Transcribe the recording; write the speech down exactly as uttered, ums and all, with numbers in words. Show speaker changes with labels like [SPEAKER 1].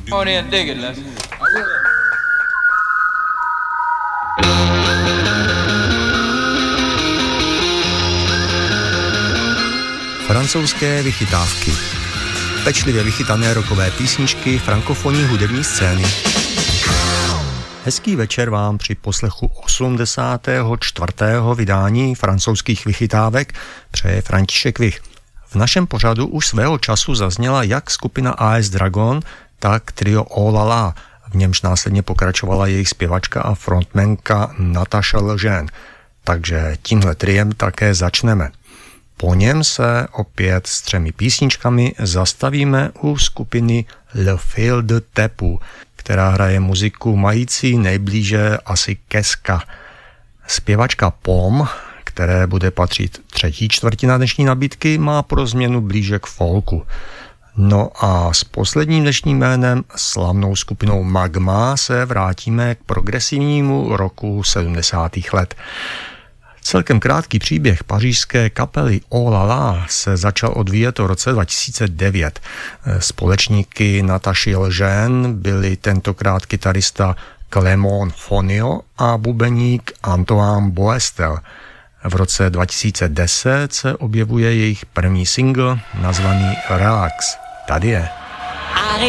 [SPEAKER 1] On in, dig it, Les.
[SPEAKER 2] Francouzské vychytávky. Pečlivě vychytané rockové písničky frankofonní hudební scény. Hezký večer vám při poslechu osmdesátého čtvrtého vydání francouzských vychytávek přeje František Vich. V našem pořadu už svého času zazněla jak skupina A S Dragon, tak trio Oh La La, v němž následně pokračovala jejich zpěvačka a frontmanka Natasha Lejeune. Takže tímhle triem také začneme. Po něm se opět s třemi písničkami zastavíme u skupiny Le Fil de Tepu, která hraje muziku mající nejblíže asi ke ska. Zpěvačka Pom, které bude patřit třetí čtvrtina dnešní nabídky, má pro změnu blíže k folku. No a s posledním dnešním jménem, slavnou skupinou Magma, se vrátíme k progresivnímu roku sedmdesátých let. Celkem krátký příběh pařížské kapely Oh La La se začal odvíjet v roce dva tisíce devět. Společníky Natashy Lejeune byli tentokrát kytarista Clément Fonio a bubeník Antoine Boestel. V roce dva tisíce deset se objevuje jejich první single nazvaný Relax. Tady je.